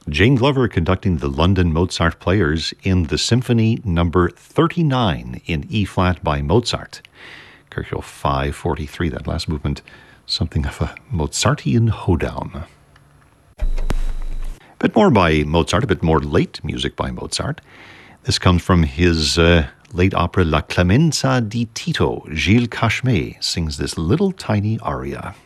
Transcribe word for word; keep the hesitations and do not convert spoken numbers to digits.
Jane Glover conducting the London Mozart Players in the Symphony number thirty-nine in E-flat by Mozart. Kirchhoff five forty-three, that last movement, something of a Mozartian hoedown. A bit more by Mozart, a bit more late music by Mozart. This comes from his uh, late opera La Clemenza di Tito. Gilles Cashmé sings this little tiny aria.